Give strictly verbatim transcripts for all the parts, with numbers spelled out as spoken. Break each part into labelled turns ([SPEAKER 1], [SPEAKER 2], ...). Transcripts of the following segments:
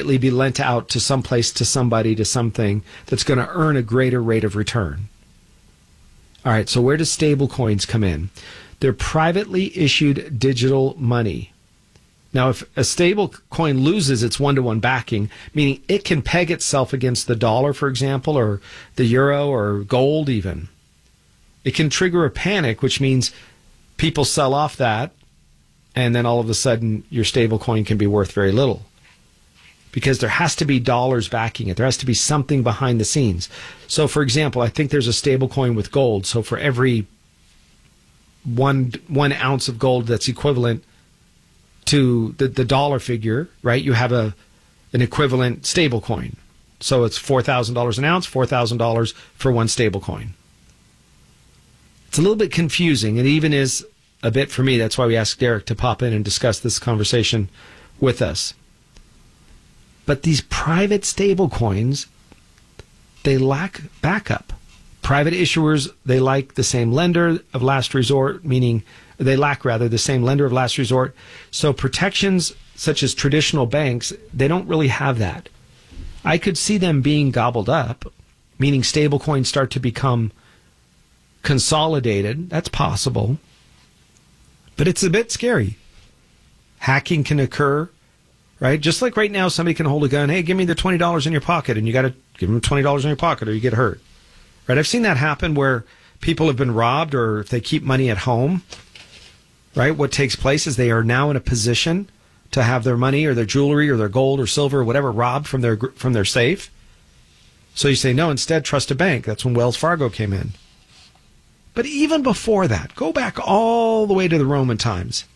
[SPEAKER 1] immediately be lent out to someplace, to somebody, to something that's going to earn a greater rate of return. All right, so where do stable coins come in? They're privately issued digital money. Now, if a stable coin loses its one-to-one backing, meaning it can peg itself against the dollar, for example, or the euro or gold even, it can trigger a panic, which means people sell off that, and then all of a sudden your stable coin can be worth very little. Because there has to be dollars backing it. There has to be something behind the scenes. So, for example, I think there's a stable coin with gold. So for every one one ounce of gold that's equivalent to the, the dollar figure, right, you have a an equivalent stable coin. So it's four thousand dollars an ounce, four thousand dollars for one stable coin. It's a little bit confusing. It even is a bit for me. That's why we asked Derek to pop in and discuss this conversation with us. But these private stable coins, they lack backup. Private issuers, they like the same lender of last resort, meaning they lack, rather, the same lender of last resort. So protections such as traditional banks, they don't really have that. I could see them being gobbled up, meaning stable coins start to become consolidated. That's possible. But it's a bit scary. Hacking can occur, right? Just like right now, somebody can hold a gun. Hey, give me the twenty dollars in your pocket, and you got to give them twenty dollars in your pocket or you get hurt. Right? I've seen that happen where people have been robbed, or if they keep money at home, right? What takes place is they are now in a position to have their money or their jewelry or their gold or silver or whatever robbed from their from their safe. So you say, no, instead, trust a bank. That's when Wells Fargo came in. But even before that, go back all the way to the Roman times.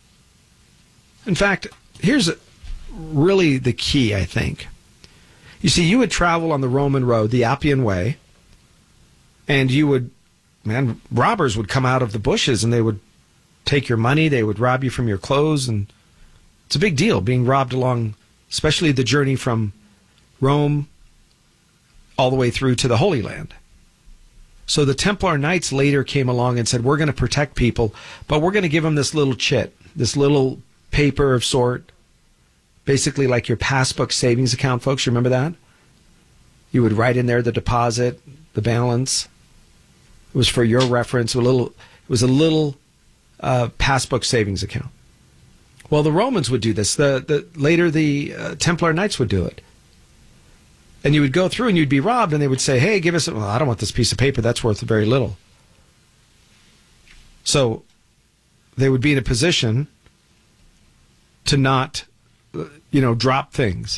[SPEAKER 1] In fact, here's really the key, I think. You see, you would travel on the Roman road, the Appian Way, and you would, man, robbers would come out of the bushes and they would take your money, they would rob you from your clothes, and it's a big deal being robbed along, especially the journey from Rome all the way through to the Holy Land. So the Templar Knights later came along and said, we're going to protect people, but we're going to give them this little chit, this little paper of sort, basically like your passbook savings account, folks. You remember that? You would write in there the deposit, the balance. It was for your reference. A little, it was a little uh, passbook savings account. Well, the Romans would do this. The, the later the uh, Templar Knights would do it. And you would go through and you'd be robbed, and they would say, hey, give us, well, I don't want this piece of paper. That's worth very little. So they would be in a position to not, you know, drop things.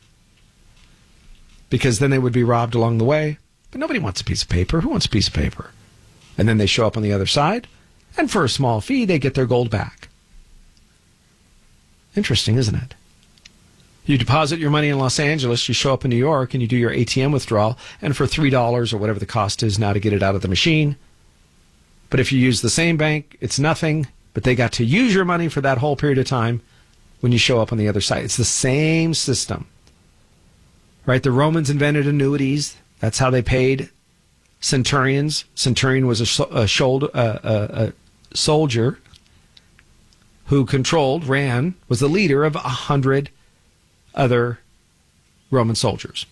[SPEAKER 1] Because then they would be robbed along the way. But nobody wants a piece of paper. Who wants a piece of paper? And then they show up on the other side, and for a small fee, they get their gold back. Interesting, isn't it? You deposit your money in Los Angeles, you show up in New York, and you do your A T M withdrawal, and for three dollars or whatever the cost is now to get it out of the machine. But if you use the same bank, it's nothing, but they got to use your money for that whole period of time when you show up on the other side. It's the same system. Right? The Romans invented annuities. That's how they paid centurions. Centurion was a, a, shoulder, uh, a, a soldier who controlled, ran, was the leader of a hundred other Roman soldiers.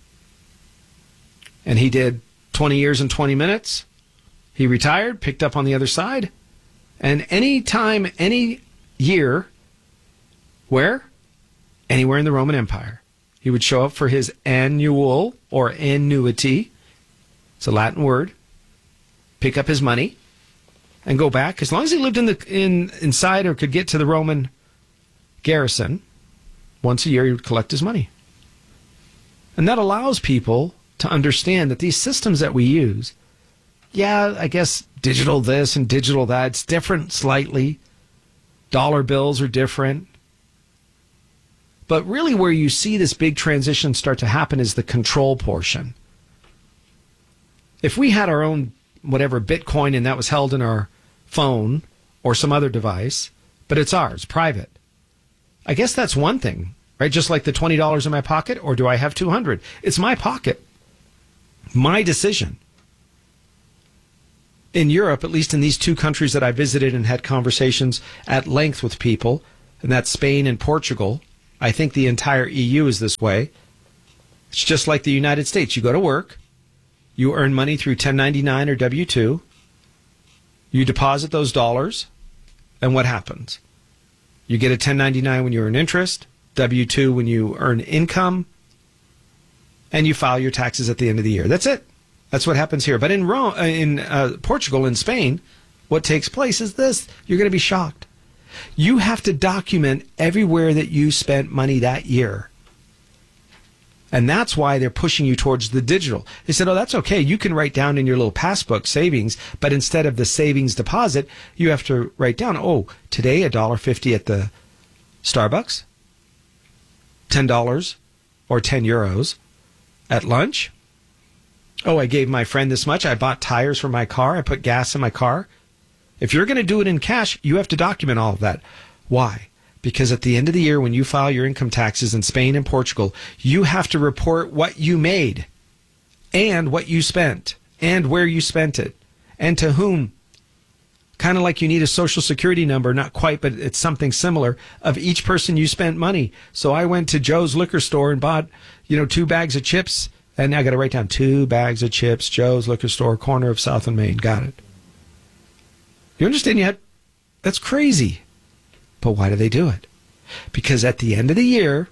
[SPEAKER 1] And he did twenty years and twenty minutes. He retired, picked up on the other side. And any time, any year, where? Anywhere in the Roman Empire. He would show up for his annual or annuity. It's a Latin word. Pick up his money and go back. As long as he lived in the in inside or could get to the Roman garrison, once a year he would collect his money. And that allows people to understand that these systems that we use, yeah, I guess digital this and digital that, it's different slightly. Dollar bills are different. But really where you see this big transition start to happen is the control portion. If we had our own, whatever, Bitcoin, and that was held in our phone or some other device, but it's ours, private, I guess that's one thing, right? Just like the twenty dollars in my pocket, or do I have two hundred? It's my pocket. My decision. In Europe, at least in these two countries that I visited and had conversations at length with people, and that's Spain and Portugal, I think the entire E U is this way. It's just like the United States. You go to work, you earn money through ten ninety-nine or W two, you deposit those dollars, and what happens? You get a ten ninety-nine when you earn interest, W two when you earn income, and you file your taxes at the end of the year. That's it. That's what happens here. But in Rome, in uh, Portugal and Spain, what takes place is this. You're going to be shocked. You have to document everywhere that you spent money that year. And that's why they're pushing you towards the digital. They said, oh, that's okay. You can write down in your little passbook savings, but instead of the savings deposit, you have to write down, oh, today one dollar fifty at the Starbucks, ten dollars or ten euros at lunch. Oh, I gave my friend this much. I bought tires for my car. I put gas in my car. If you're going to do it in cash, you have to document all of that. Why? Because at the end of the year, when you file your income taxes in Spain and Portugal, you have to report what you made and what you spent and where you spent it and to whom. Kind of like you need a social security number, not quite, but it's something similar, of each person you spent money. So I went to Joe's liquor store and bought, you know, two bags of chips. And now I got to write down two bags of chips, Joe's liquor store, corner of South and Main. Got it. You understand yet? That's crazy. But why do they do it? Because at the end of the year,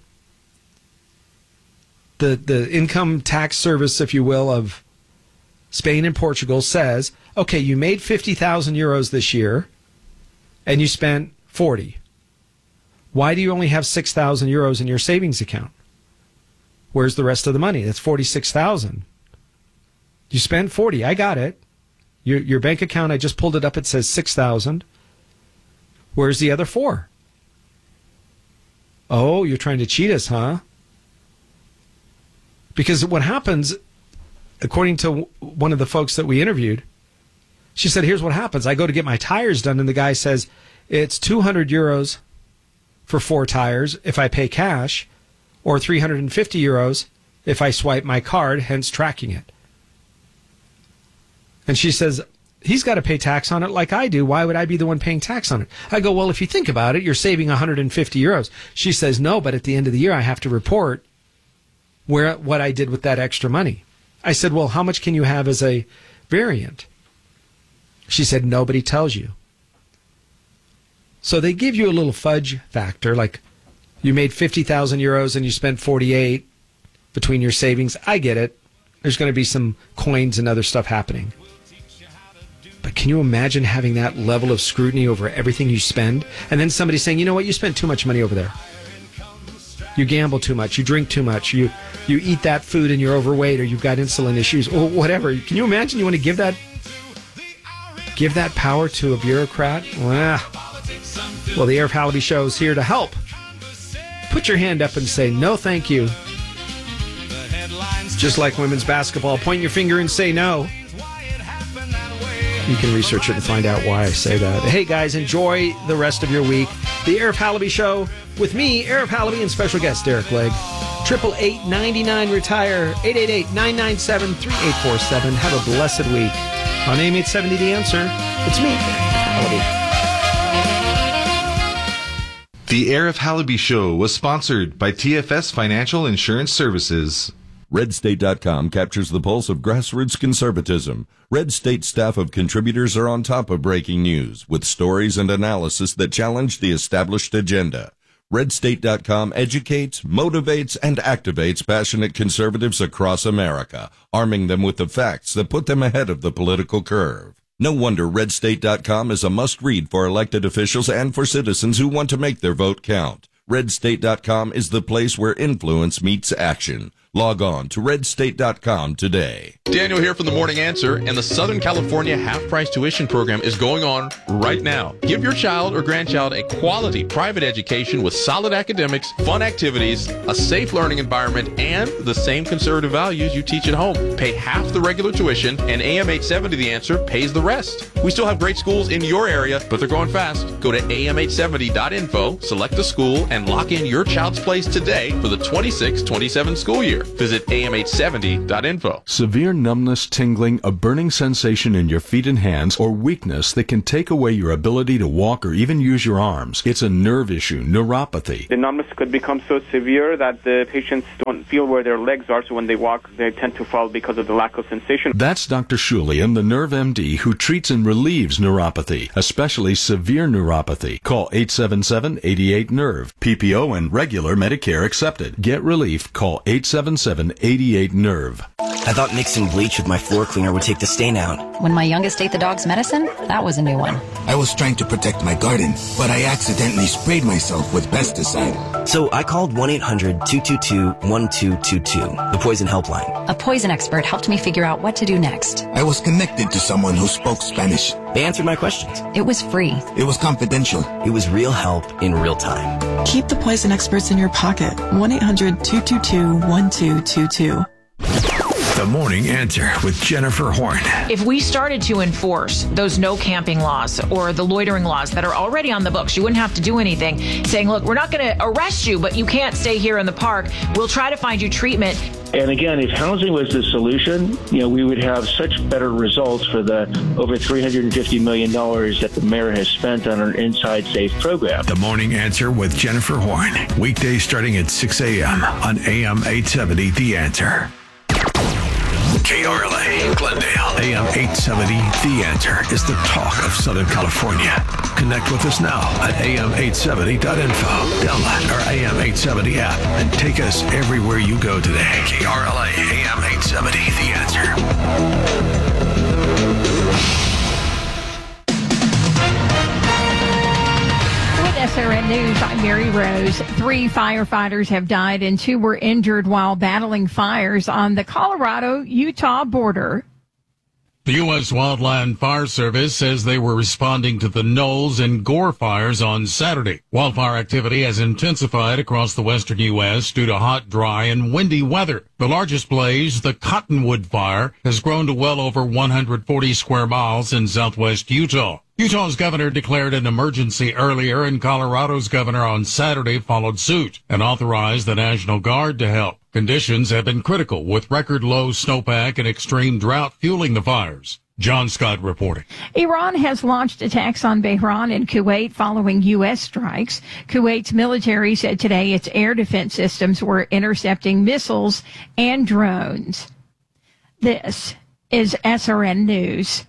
[SPEAKER 1] the, the income tax service, if you will, of Spain and Portugal says, okay, you made fifty thousand euros this year and you spent forty. Why do you only have six thousand euros in your savings account? Where's the rest of the money? That's forty-six thousand. You spent forty. I got it. Your your bank account, I just pulled it up. It says six thousand. Where's the other four? Oh, you're trying to cheat us, huh? Because what happens, according to one of the folks that we interviewed, she said, here's what happens. I go to get my tires done, and the guy says, it's two hundred euros for four tires if I pay cash, or three hundred fifty euros if I swipe my card, hence tracking it. And she says, he's got to pay tax on it like I do. Why would I be the one paying tax on it? I go, well, if you think about it, you're saving one hundred fifty euros. She says, no, but at the end of the year, I have to report where what I did with that extra money. I said, well, how much can you have as a variant? She said, nobody tells you. So they give you a little fudge factor, like you made fifty thousand euros and you spent forty-eight between your savings. I get it. There's going to be some coins and other stuff happening. But can you imagine having that level of scrutiny over everything you spend? And then somebody saying, you know what, you spent too much money over there. You gamble too much. You drink too much. You you eat that food and you're overweight, or you've got insulin issues, or whatever. Can you imagine you want to give that give that power to a bureaucrat? Well, well the Arif Halaby Show is here to help. Put your hand up and say, no, thank you. Just like women's basketball, point your finger and say no. You can research it and find out why I say that. Hey, guys, enjoy the rest of your week. The Arif Halaby Show with me, Arif Halaby, and special guest Derek Legg. eight eight eight, nine nine, retire. eight eight eight, nine nine seven, three eight four seven. Have a blessed week. On A M eight seventy, The Answer, it's me, Arif Halaby.
[SPEAKER 2] The Arif Halaby Show was sponsored by T F S Financial Insurance Services.
[SPEAKER 3] Red State dot com captures the pulse of grassroots conservatism. Red State staff of contributors are on top of breaking news with stories and analysis that challenge the established agenda. Red State dot com educates, motivates, and activates passionate conservatives across America, arming them with the facts that put them ahead of the political curve. No wonder Red State dot com is a must-read for elected officials and for citizens who want to make their vote count. Red State dot com is the place where influence meets action. Log on to Red State dot com today.
[SPEAKER 4] Daniel here from The Morning Answer, and the Southern California half-price tuition program is going on right now. Give your child or grandchild a quality private education with solid academics, fun activities, a safe learning environment, and the same conservative values you teach at home. Pay half the regular tuition, and A M eight seventy The Answer pays the rest. We still have great schools in your area, but they're going fast. Go to A M eight seventy dot info, select a school, and lock in your child's place today for the twenty-six twenty-seven school year. Visit A M eight seventy dot info.
[SPEAKER 5] Severe numbness, tingling, a burning sensation in your feet and hands, or weakness that can take away your ability to walk or even use your arms. It's a nerve issue, neuropathy.
[SPEAKER 6] The numbness could become so severe that the patients don't feel where their legs are, so when they walk, they tend to fall because of the lack of sensation.
[SPEAKER 5] That's Doctor Shulian, the Nerve M D, who treats and relieves neuropathy, especially severe neuropathy. Call eight seven seven, eight eight, nerve. P P O and regular Medicare accepted. Get relief. Call eight seven seven, eight eight, nerve.
[SPEAKER 7] I thought mixing bleach with my floor cleaner would take the stain out.
[SPEAKER 8] When my youngest ate the dog's medicine, that was a new one.
[SPEAKER 9] I was trying to protect my garden, but I accidentally sprayed myself with pesticide.
[SPEAKER 7] So I called one eight hundred, two two two, one two two two, the poison helpline.
[SPEAKER 8] A poison expert helped me figure out what to do next.
[SPEAKER 9] I was connected to someone who spoke Spanish.
[SPEAKER 7] They answered my questions.
[SPEAKER 8] It was free.
[SPEAKER 9] It was confidential.
[SPEAKER 7] It was real help in real time.
[SPEAKER 10] Keep the poison experts in your pocket. one eight hundred, two two two, one two two two.
[SPEAKER 11] The Morning Answer with Jennifer Horn.
[SPEAKER 12] If we started to enforce those no camping laws or the loitering laws that are already on the books, you wouldn't have to do anything, saying, look, we're not going to arrest you, but you can't stay here in the park. We'll try to find you treatment.
[SPEAKER 13] And again, if housing was the solution, you know, we would have such better results for the over three hundred fifty million dollars that the mayor has spent on our Inside Safe program.
[SPEAKER 11] The Morning Answer with Jennifer Horn. Weekdays starting at six a.m. on A M eight seventy, The Answer. K R L A, Glendale, A M eight seventy, The Answer is the talk of Southern California. Connect with us now at A M eight seventy dot info. Download our A M eight seventy app and take us everywhere you go today. K R L A, A M eight seventy, The Answer.
[SPEAKER 14] S R N News, I'm Mary Rose. Three firefighters have died and two were injured while battling fires on the Colorado-Utah border.
[SPEAKER 15] The U S Wildland Fire Service says they were responding to the Knowles and Gore fires on Saturday. Wildfire activity has intensified across the western U S due to hot, dry, and windy weather. The largest blaze, the Cottonwood Fire, has grown to well over one hundred forty square miles in southwest Utah. Utah's governor declared an emergency earlier, and Colorado's governor on Saturday followed suit and authorized the National Guard to help. Conditions have been critical, with record low snowpack and extreme drought fueling the fires. John Scott reporting.
[SPEAKER 14] Iran has launched attacks on Bahrain and Kuwait following U S strikes. Kuwait's military said today its air defense systems were intercepting missiles and drones. This is S R N News.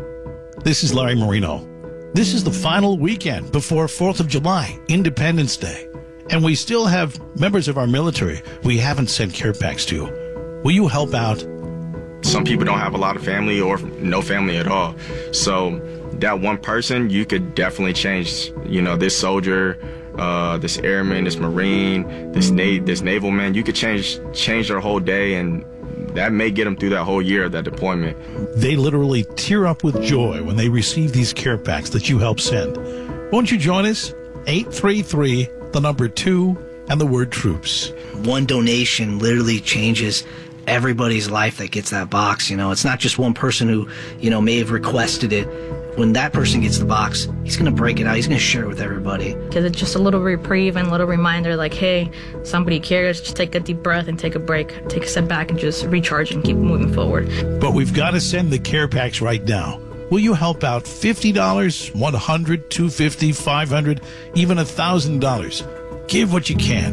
[SPEAKER 16] This is Larry Marino. This is the final weekend before fourth of July, Independence Day. And we still have members of our military we haven't sent care packs to. Will you help out?
[SPEAKER 17] Some people don't have a lot of family or no family at all. So that one person, you could definitely change, you know, this soldier, uh, this airman, this Marine, this na- this naval man. You could change change their whole day, and that may get them through that whole year of that deployment.
[SPEAKER 16] They literally tear up with joy when they receive these care packs that you help send. Won't you join us? eight three three, the number two, and the word troops.
[SPEAKER 18] One donation literally changes everybody's life that gets that box. You know, it's not just one person who, you know, may have requested it. When that person gets the box, he's going to break it out. He's going to share it with everybody.
[SPEAKER 19] Because it's just a little reprieve and a little reminder like, hey, somebody cares. Just take a deep breath and take a break. Take a step back and just recharge and keep moving forward.
[SPEAKER 16] But we've got to send the care packs right now. Will you help out fifty dollars, one hundred dollars, two hundred fifty dollars, five hundred dollars, even one thousand dollars? Give what you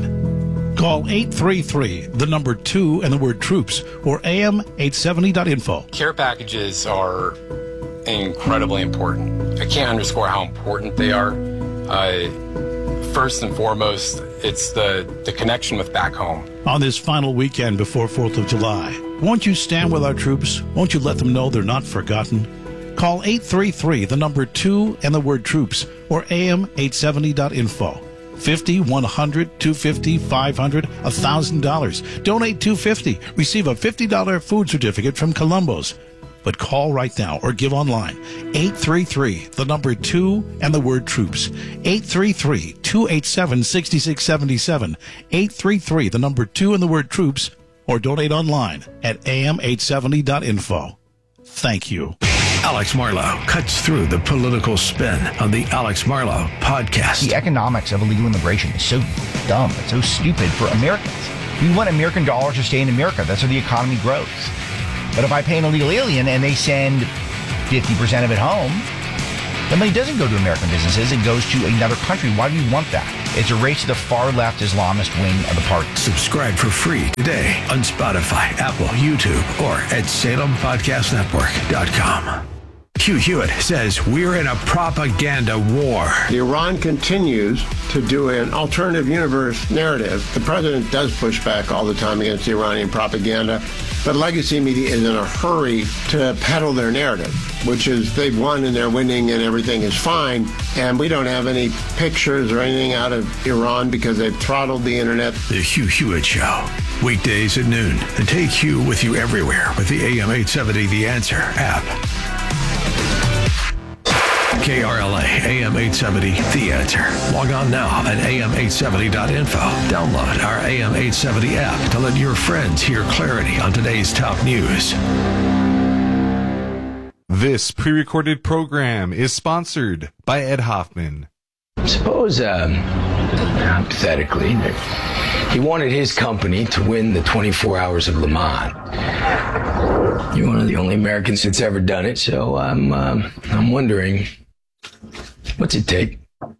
[SPEAKER 16] can. Call eight three three, the number two, and the word troops, or A M eight seventy dot info.
[SPEAKER 20] Care packages are incredibly important. I can't underscore how important they are. Uh, first and foremost, it's the, the connection with back home.
[SPEAKER 16] On this final weekend before fourth of July, won't you stand with our troops? Won't you let them know they're not forgotten? Call eight three three, the number two, and the word troops, or A M eight seventy dot info. fifty, one hundred, two hundred fifty, five hundred, one thousand dollars. Donate two hundred fifty dollars. Receive a fifty dollars food certificate from Columbo's. But call right now or give online. eight three three, the number two, and the word troops. eight three three, two eight seven, six six seven seven. eight three three, the number two, and the word troops, or donate online at A M eight seventy dot info. Thank you.
[SPEAKER 11] Alex Marlow cuts through the political spin on the Alex Marlow podcast.
[SPEAKER 21] The economics of illegal immigration is so dumb. It's so stupid for Americans. We want American dollars to stay in America. That's how the economy grows. But if I pay an illegal alien and they send fifty percent of it home, the money doesn't go to American businesses. It goes to another country. Why do we want that? It's a race to the far-left Islamist wing of the party.
[SPEAKER 11] Subscribe for free today on Spotify, Apple, YouTube, or at Salem Podcast Network dot com. Hugh Hewitt says we're in a propaganda war.
[SPEAKER 22] Iran continues to do an alternative universe narrative. The president does push back all the time against Iranian propaganda, but legacy media is in a hurry to peddle their narrative, which is they've won and they're winning and everything is fine. And we don't have any pictures or anything out of Iran because they've throttled the internet.
[SPEAKER 11] The Hugh Hewitt Show, weekdays at noon. And take Hugh with you everywhere with the A M eight seventy The Answer app. K R L A, A M eight seventy, The Answer. Log on now at A M eight seventy dot info. Download our A M eight seventy app to let your friends hear clarity on today's top news.
[SPEAKER 2] This pre-recorded program is sponsored by Ed Hoffman.
[SPEAKER 23] Suppose, um, hypothetically, he wanted his company to win the twenty-four hours of Le Mans. You're one of the only Americans that's ever done it, so I'm, um, I'm wondering, what's it take?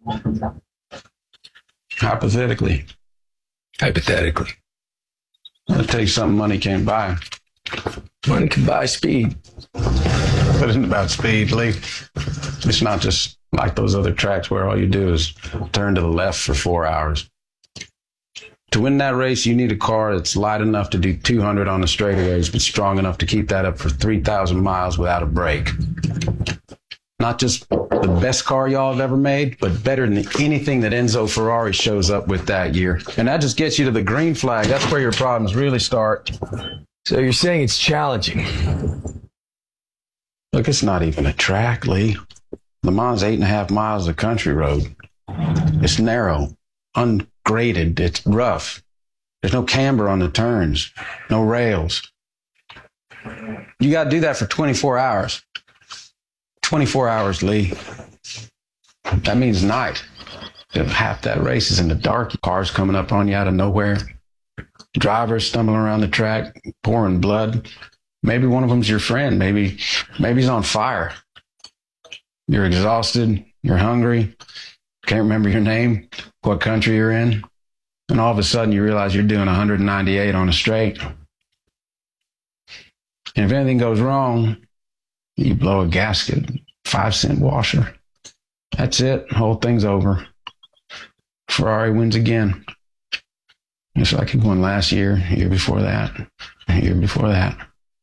[SPEAKER 24] Hypothetically.
[SPEAKER 23] Hypothetically.
[SPEAKER 24] It takes something money can't buy.
[SPEAKER 23] Money can buy speed.
[SPEAKER 24] But it isn't about speed, Lee. It's not just like those other tracks where all you do is turn to the left for four hours. To win that race, you need a car that's light enough to do two hundred on the straightaways, but strong enough to keep that up for three thousand miles without a break. Not just the best car y'all have ever made, but better than anything that Enzo Ferrari shows up with that year. And that just gets you to the green flag. That's where your problems really start.
[SPEAKER 23] So you're saying it's challenging?
[SPEAKER 24] Look, it's not even a track, Lee. Le Mans eight and a half miles of country road. It's narrow, ungraded, it's rough. There's no camber on the turns, no rails. You got to do that for twenty-four hours. twenty-four hours, Lee. That means night. Half that race is in the dark. Cars coming up on you out of nowhere. Drivers stumbling around the track, pouring blood. Maybe one of them's your friend. Maybe, maybe he's on fire. You're exhausted. You're hungry. Can't remember your name, what country you're in. And all of a sudden you realize you're doing one ninety-eight on a straight. And if anything goes wrong, you blow a gasket, five cent washer. That's it. The whole thing's over. Ferrari wins again. Just like he won last year, year before that, year before that.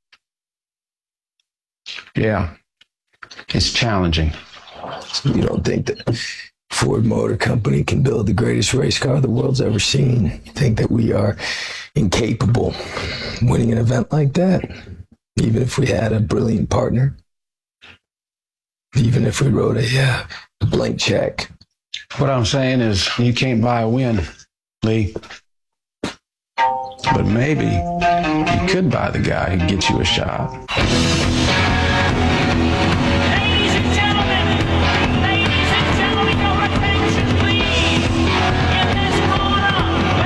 [SPEAKER 24] Yeah, it's challenging.
[SPEAKER 23] So you don't think that Ford Motor Company can build the greatest race car the world's ever seen? You think that we are incapable of winning an event like that? Even if we had a brilliant partner? Even if we wrote a, uh, a blank check?
[SPEAKER 24] What I'm saying is you can't buy a win, Lee. But maybe you could buy the guy who gets you a shot.